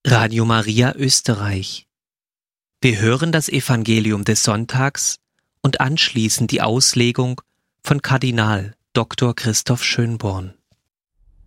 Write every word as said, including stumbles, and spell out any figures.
Radio Maria Österreich. Wir hören das Evangelium des Sonntags und anschließend die Auslegung von Kardinal Doktor Christoph Schönborn.